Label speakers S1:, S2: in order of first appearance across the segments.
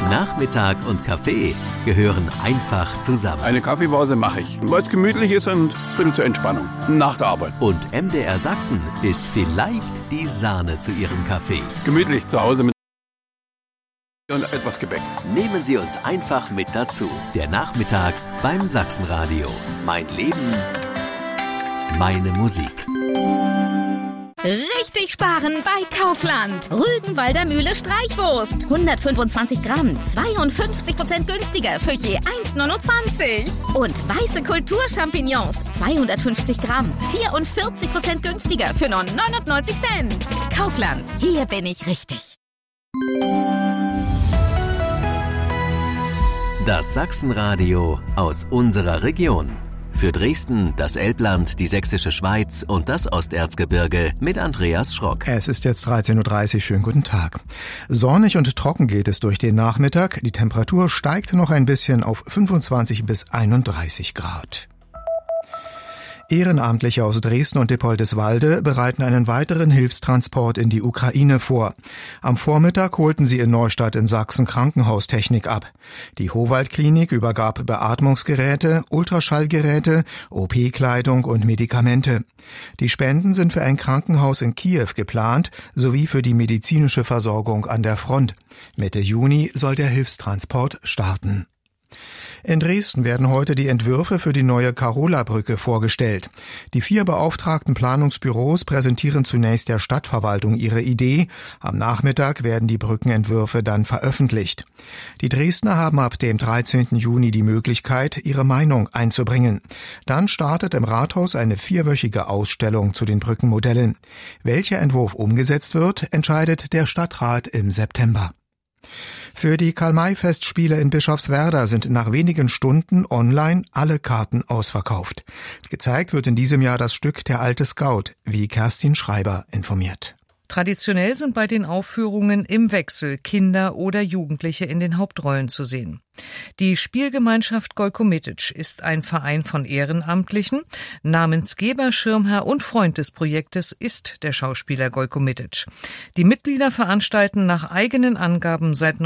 S1: Nachmittag und Kaffee gehören einfach zusammen.
S2: Eine Kaffeepause mache ich, weil es gemütlich ist und ein bisschen zur Entspannung. Nach der Arbeit.
S1: Und MDR Sachsen ist vielleicht die Sahne zu Ihrem Kaffee.
S2: Gemütlich zu Hause mit und etwas Gebäck.
S1: Nehmen Sie uns einfach mit dazu. Der Nachmittag beim Sachsenradio. Mein Leben, meine Musik.
S3: Richtig sparen bei Kaufland. Rügenwalder Mühle Streichwurst. 125 Gramm, 52% günstiger für je 1,29. Und weiße Kulturchampignons, 250 Gramm, 44% günstiger für nur 99 Cent. Kaufland, hier bin ich richtig.
S1: Das Sachsenradio aus unserer Region. Für Dresden, das Elbland, die Sächsische Schweiz und das Osterzgebirge mit Andreas Schrock.
S4: Es ist jetzt 13.30 Uhr. Schönen guten Tag. Sonnig und trocken geht es durch den Nachmittag. Die Temperatur steigt noch ein bisschen auf 25 bis 31 Grad. Ehrenamtliche aus Dresden und Dippoldiswalde bereiten einen weiteren Hilfstransport in die Ukraine vor. Am Vormittag holten sie in Neustadt in Sachsen Krankenhaustechnik ab. Die Howald-Klinik übergab Beatmungsgeräte, Ultraschallgeräte, OP-Kleidung und Medikamente. Die Spenden sind für ein Krankenhaus in Kiew geplant, sowie für die medizinische Versorgung an der Front. Mitte Juni soll der Hilfstransport starten. In Dresden werden heute die Entwürfe für die neue Karola-Brücke vorgestellt. Die 4 beauftragten Planungsbüros präsentieren zunächst der Stadtverwaltung ihre Idee. Am Nachmittag werden die Brückenentwürfe dann veröffentlicht. Die Dresdner haben ab dem 13. Juni die Möglichkeit, ihre Meinung einzubringen. Dann startet im Rathaus eine 4-wöchige Ausstellung zu den Brückenmodellen. Welcher Entwurf umgesetzt wird, entscheidet der Stadtrat im September. Für die Karl-May-Festspiele in Bischofswerda sind nach wenigen Stunden online alle Karten ausverkauft. Gezeigt wird in diesem Jahr das Stück Der alte Scout, wie Kerstin Schreiber informiert.
S5: Traditionell sind bei den Aufführungen im Wechsel Kinder oder Jugendliche in den Hauptrollen zu sehen. Die Spielgemeinschaft Gojkomitic ist ein Verein von Ehrenamtlichen. Namensgeber, Schirmherr und Freund des Projektes ist der Schauspieler Gojkomitic. Die Mitglieder veranstalten nach eigenen Angaben seit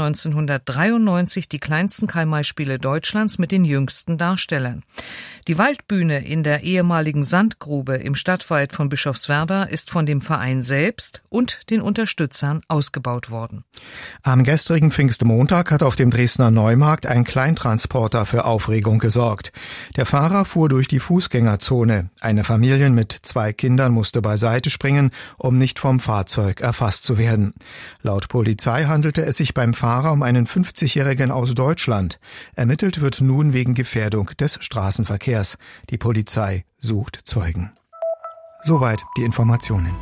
S5: 1993 die kleinsten Karl-May-Spiele Deutschlands mit den jüngsten Darstellern. Die Waldbühne in der ehemaligen Sandgrube im Stadtwald von Bischofswerda ist von dem Verein selbst und den Unterstützern ausgebaut worden.
S4: Am gestrigen Pfingstmontag hat auf dem Dresdner Neumarkt ein Kleintransporter für Aufregung gesorgt. Der Fahrer fuhr durch die Fußgängerzone. Eine Familie mit 2 Kindern musste beiseite springen, um nicht vom Fahrzeug erfasst zu werden. Laut Polizei handelte es sich beim Fahrer um einen 50-Jährigen aus Deutschland. Ermittelt wird nun wegen Gefährdung des Straßenverkehrs. Die Polizei sucht Zeugen. Soweit die Informationen.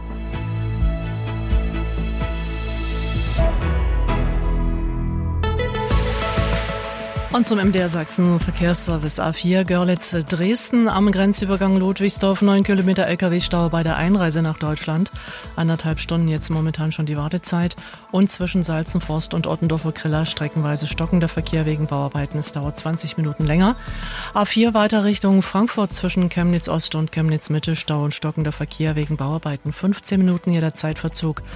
S6: Und zum MDR Sachsen Verkehrsservice A4 Görlitz-Dresden am Grenzübergang Ludwigsdorf 9 Kilometer LKW-Stau bei der Einreise nach Deutschland. 1,5 Stunden jetzt momentan schon die Wartezeit. Und zwischen Salzenforst und Ottendorfer-Kriller streckenweise stockender Verkehr wegen Bauarbeiten. Es dauert 20 Minuten länger. A4 weiter Richtung Frankfurt zwischen Chemnitz Ost und Chemnitz Mitte. Stau und stockender Verkehr wegen Bauarbeiten. 15 Minuten hier der Zeitverzug.